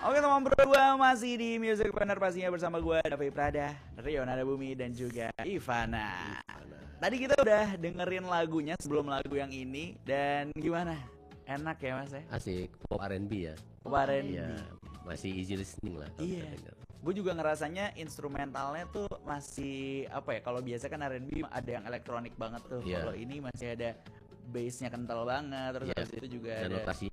Oke teman berdua, masih di Music Partner pastinya bersama gue Davi Prada, Rio Nadabumi dan juga Ivana. Tadi kita udah dengerin lagunya sebelum lagu yang ini. Dan gimana? Enak ya mas ya? Asik, pop R&B ya. Pop R&B. Iya, masih easy listening lah. Iya. Gue juga ngerasanya instrumentalnya tuh masih apa ya? Kalau biasa kan R&B ada yang elektronik banget tuh. Iya. Kalau ini masih ada bassnya kental banget. Terus habis itu juga dan ada notasi